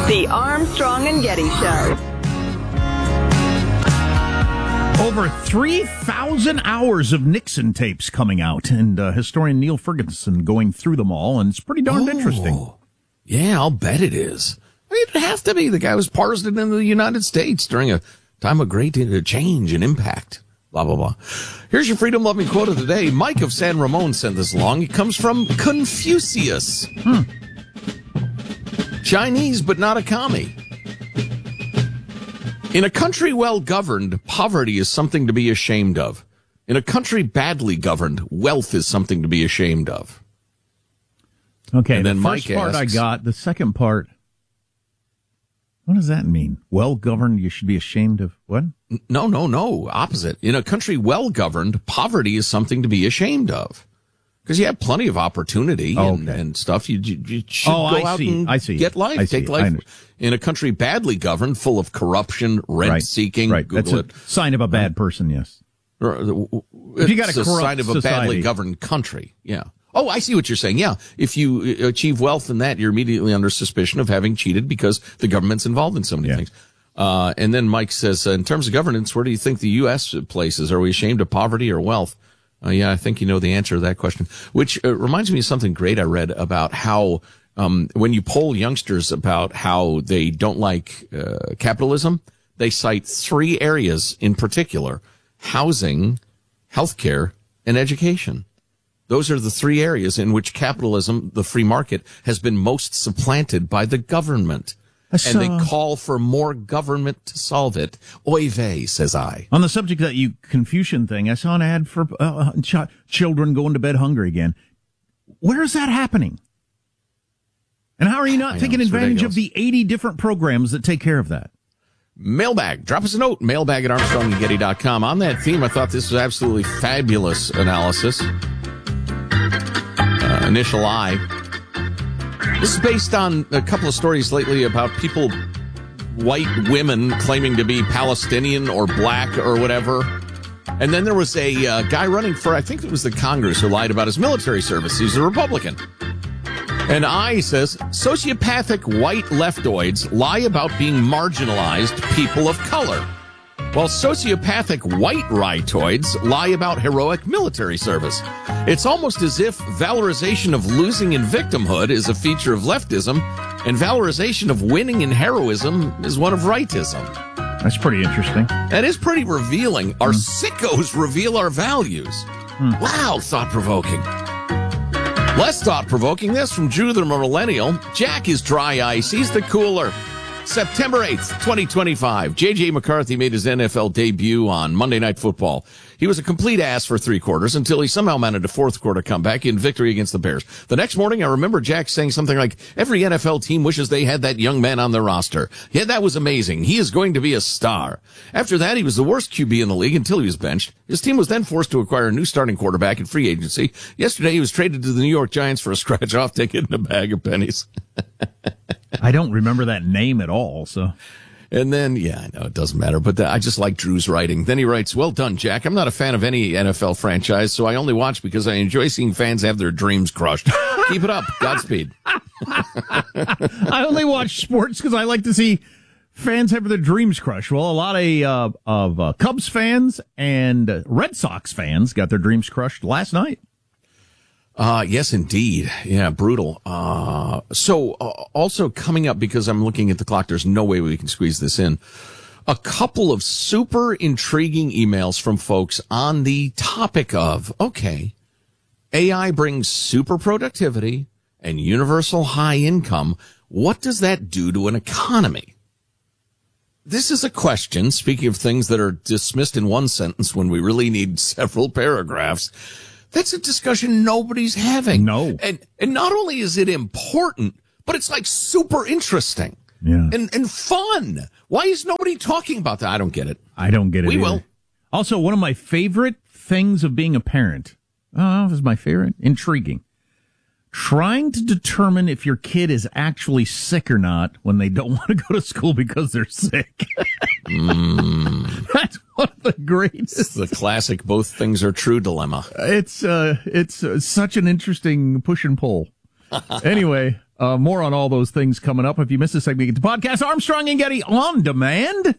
The Armstrong and Getty Show. Over 3,000 hours of Nixon tapes coming out, and historian Neil Ferguson going through them all, and it's pretty darn interesting. Yeah, I'll bet it is. I mean, it'd have to be. The guy was president in the United States during a time of great change and impact. Blah, blah, blah. Here's your Freedom Loving quote of the day. Mike of San Ramon sent this along. It comes from Confucius. Chinese, but not a commie. In a country well governed, poverty is something to be ashamed of. In a country badly governed, wealth is something to be ashamed of. Okay, and then the first Mike part asks, I got. The second part, what does that mean? Well governed, you should be ashamed of what? No. Opposite. In a country well governed, poverty is something to be ashamed of. Because you have plenty of opportunity and stuff. You should go out and get life, take life. In a country badly governed, full of corruption, rent-seeking, Google That's a sign of a bad person, yes. If you got a sign of a badly governed country, yeah. Oh, I see what you're saying, yeah. If you achieve wealth in that, you're immediately under suspicion of having cheated because the government's involved in so many things. And then Mike says, in terms of governance, where do you think the U.S. places? Are we ashamed of poverty or wealth? Yeah, I think you know the answer to that question, which reminds me of something great I read about how when you poll youngsters about how they don't like capitalism, they cite three areas in particular: housing, healthcare, and education. Those are the three areas in which capitalism, the free market, has been most supplanted by the government. And they call for more government to solve it. Oy vey, says I. On the subject of that Confucian thing, I saw an ad for children going to bed hungry again. Where is that happening? And how are you not taking advantage of the 80 different programs that take care of that? Mailbag. Drop us a note. Mailbag at ArmstrongandGetty.com. On that theme, I thought this was absolutely fabulous analysis. Initial I. This is based on a couple of stories lately about people, white women claiming to be Palestinian or black or whatever. And then there was a guy running for, I think it was the Congress, who lied about his military service. He's a Republican. And I says, sociopathic white leftoids lie about being marginalized people of color, while sociopathic white rightoids lie about heroic military service. It's almost as if valorization of losing in victimhood is a feature of leftism, and valorization of winning in heroism is one of rightism. That's pretty interesting. That is pretty revealing. Our sickos reveal our values. Wow, thought-provoking. Less thought-provoking, this from Drew the Millennial. Jack is dry ice. He's the cooler. September 8th, 2025. J.J. McCarthy made his NFL debut on Monday Night Football. He was a complete ass for three quarters until he somehow managed a fourth quarter comeback in victory against the Bears. The next morning, I remember Jack saying something like, every NFL team wishes they had that young man on their roster. Yeah, that was amazing. He is going to be a star. After that, he was the worst QB in the league until he was benched. His team was then forced to acquire a new starting quarterback in free agency. Yesterday, he was traded to the New York Giants for a scratch-off ticket and a bag of pennies. I don't remember that name at all, so... And then, yeah, I know it doesn't matter, but I just like Drew's writing. Then he writes, well done, Jack. I'm not a fan of any NFL franchise, so I only watch because I enjoy seeing fans have their dreams crushed. Keep it up. Godspeed. I only watch sports because I like to see fans have their dreams crushed. Well, a lot of Cubs fans and Red Sox fans got their dreams crushed last night. Yes, indeed. Yeah, brutal. So also coming up, because I'm looking at the clock, there's no way we can squeeze this in. A couple of super intriguing emails from folks on the topic of, okay, AI brings super productivity and universal high income. What does that do to an economy? This is a question, speaking of things that are dismissed in one sentence when we really need several paragraphs. That's a discussion nobody's having. No. And not only is it important, but it's like super interesting. Yeah. And fun. Why is nobody talking about that? I don't get it. I don't get it. We either. will. Also, one of my favorite things of being a parent. Oh, it was my favorite. Intriguing. Trying to determine if your kid is actually sick or not when they don't want to go to school because they're sick. That's one of the greatest. It's the classic both things are true dilemma. It's such an interesting push and pull. Anyway, More on all those things coming up. If you missed this segment, get the podcast Armstrong and Getty on demand.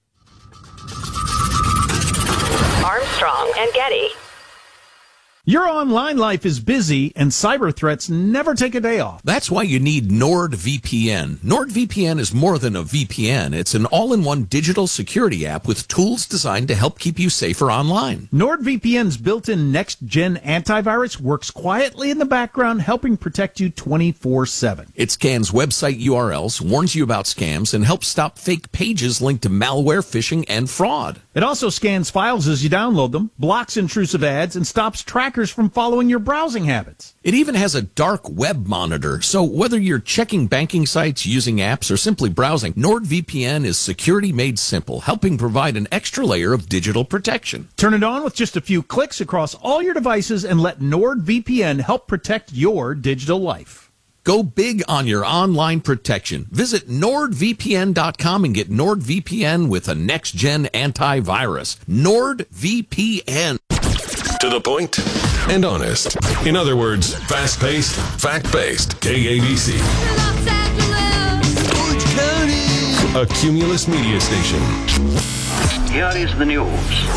Armstrong and Getty. Your online life is busy, and cyber threats never take a day off. That's why you need NordVPN. NordVPN is more than a VPN. It's an all-in-one digital security app with tools designed to help keep you safer online. NordVPN's built-in next-gen antivirus works quietly in the background, helping protect you 24/7. It scans website URLs, warns you about scams, and helps stop fake pages linked to malware, phishing, and fraud. It also scans files as you download them, blocks intrusive ads, and stops trackers from following your browsing habits. It even has a dark web monitor, so whether you're checking banking sites, using apps, or simply browsing, NordVPN is security made simple, helping provide an extra layer of digital protection. Turn it on with just a few clicks across all your devices and let NordVPN help protect your digital life. Go big on your online protection. Visit NordVPN.com and get NordVPN with a next-gen antivirus. NordVPN. To the point and honest. In other words, fast-paced, fact-based. KABC. Los Angeles. Orange County. A Cumulus media station. Here is the news.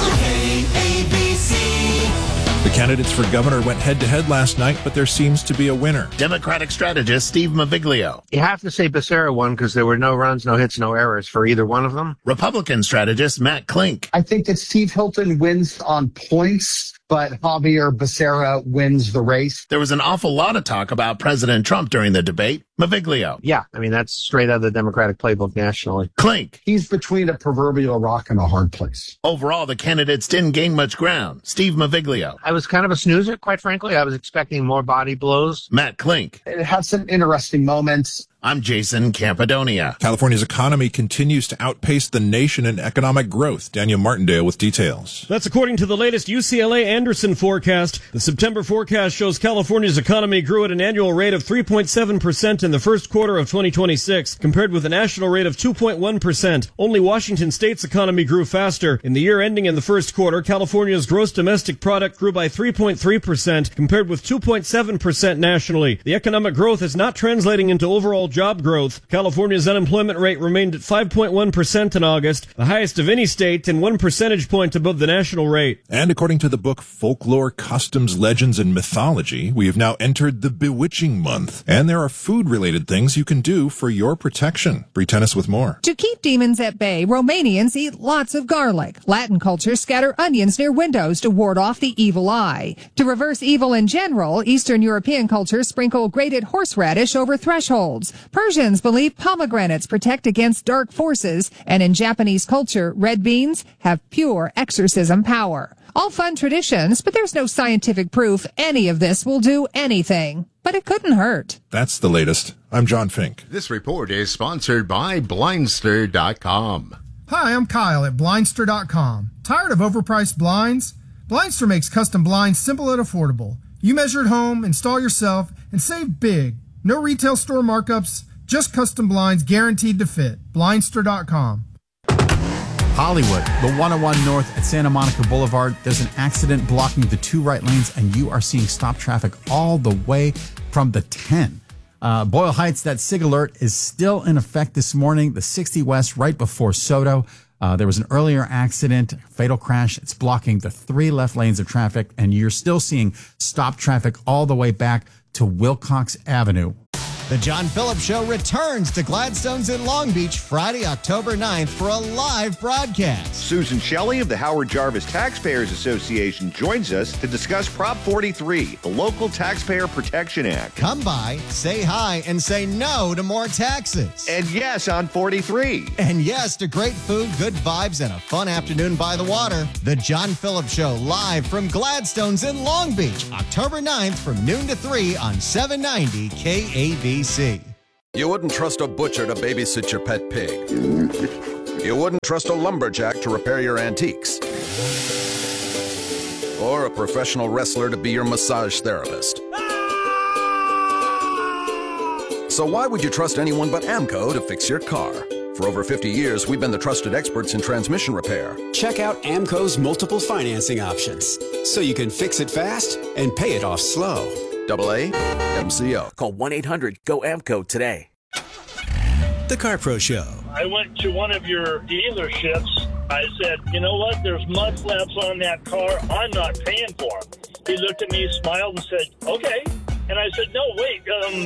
KABC. The candidates for governor went head-to-head last night, but there seems to be a winner. Democratic strategist Steve Maviglio. You have to say Becerra won because there were no runs, no hits, no errors for either one of them. Republican strategist Matt Klink. I think that Steve Hilton wins on points, but Javier Becerra wins the race. There was an awful lot of talk about President Trump during the debate. Maviglio. Yeah, I mean, that's straight out of the Democratic playbook nationally. Klink. He's between a proverbial rock and a hard place. Overall, the candidates didn't gain much ground. Steve Maviglio. I was kind of a snoozer, quite frankly. I was expecting more body blows. Matt Klink. It had some interesting moments. I'm Jason Campadonia. California's economy continues to outpace the nation in economic growth. Daniel Martindale with details. That's according to the latest UCLA Anderson forecast. The September forecast shows California's economy grew at an annual rate of 3.7% in the first quarter of 2026, compared with a national rate of 2.1%. Only Washington State's economy grew faster. In the year ending in the first quarter, California's gross domestic product grew by 3.3%, compared with 2.7% nationally. The economic growth is not translating into overall job growth. California's unemployment rate remained at 5.1% in August, the highest of any state and 1 percentage point above the national rate. And according to the book Folklore, Customs, Legends, and Mythology, we have now entered the bewitching month. And there are food-related things you can do for your protection. Bree Tennis with more. To keep demons at bay, Romanians eat lots of garlic. Latin cultures scatter onions near windows to ward off the evil eye. To reverse evil in general, Eastern European cultures sprinkle grated horseradish over thresholds. Persians believe pomegranates protect against dark forces, and in Japanese culture, red beans have pure exorcism power. All fun traditions, but there's no scientific proof any of this will do anything. But it couldn't hurt. That's the latest. I'm John Fink. This report is sponsored by Blindster.com. Hi, I'm Kyle at Blindster.com. Tired of overpriced blinds? Blindster makes custom blinds simple and affordable. You measure at home, install yourself, and save big. No retail store markups, just custom blinds guaranteed to fit. Blindster.com. Hollywood, the 101 North at Santa Monica Boulevard. There's an accident blocking the 2 right lanes, and you are seeing stop traffic all the way from the 10. Boyle Heights, that SIG alert is still in effect this morning. The 60 West right before Soto. There was an earlier accident, fatal crash. It's blocking the 3 left lanes of traffic, and you're still seeing stop traffic all the way back to Wilcox Avenue. The John Phillips Show returns to Gladstone's in Long Beach Friday, October 9th for a live broadcast. Susan Shelley of the Howard Jarvis Taxpayers Association joins us to discuss Prop 43, the Local Taxpayer Protection Act. Come by, say hi, and say no to more taxes. And yes on 43. And yes to great food, good vibes, and a fun afternoon by the water. The John Phillips Show live from Gladstone's in Long Beach, October 9th from noon to 3 on 790 KABC. You wouldn't trust a butcher to babysit your pet pig. You wouldn't trust a lumberjack to repair your antiques. Or a professional wrestler to be your massage therapist. So why would you trust anyone but AMCO to fix your car? For over 50 years, we've been the trusted experts in transmission repair. Check out AMCO's multiple financing options, so you can fix it fast and pay it off slow. AAMCO. Call 1-800-GO-AMCO today. The CarPro Show. I went to one of your dealerships. I said, you know what? There's mud flaps on that car. I'm not paying for them. He looked at me, smiled, and said, okay. And I said, no, wait.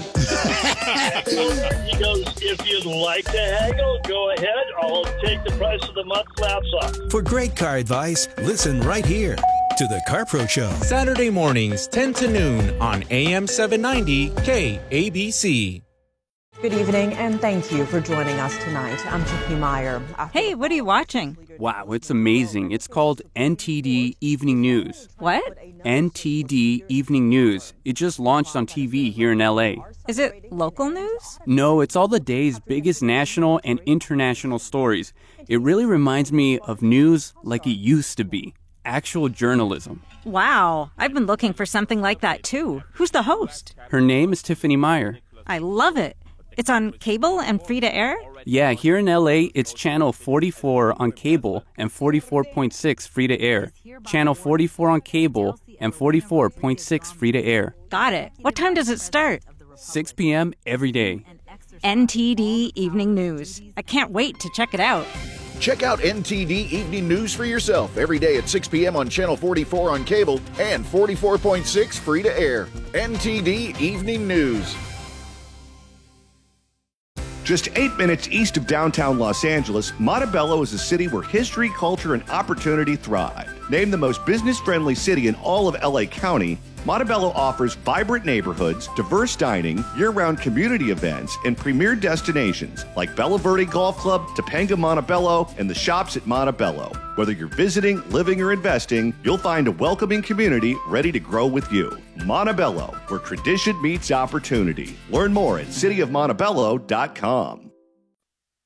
He goes, if you'd like to haggle, go ahead. I'll take the price of the mud flaps off. For great car advice, listen right here to the CarPro Show. Saturday mornings, 10 to noon on AM 790 KABC. Good evening, and thank you for joining us tonight. I'm Tiffany Meyer. Hey, what are you watching? Wow, it's amazing. It's called NTD Evening News. What? NTD Evening News. It just launched on TV here in LA. Is it local news? No, it's all the day's biggest national and international stories. It really reminds me of news like it used to be. Actual journalism. Wow, I've been looking for something like that too. Who's the host? Her name is Tiffany Meyer. I love it. It's on cable and free to air? Yeah, here in LA, it's channel 44 on cable and 44.6 free to air. Channel 44 on cable and 44.6 free to air. Got it. What time does it start? 6 p.m. every day. NTD Evening News. I can't wait to check it out. Check out NTD Evening News for yourself every day at 6 p.m. on Channel 44 on cable and 44.6 free to air. NTD Evening News. Just 8 minutes east of downtown Los Angeles, Montebello is a city where history, culture, and opportunity thrive. Named the most business-friendly city in all of LA County, Montebello offers vibrant neighborhoods, diverse dining, year-round community events, and premier destinations like Bella Verde Golf Club, Topanga Montebello, and the shops at Montebello. Whether you're visiting, living, or investing, you'll find a welcoming community ready to grow with you. Montebello, where tradition meets opportunity. Learn more at cityofmontebello.com.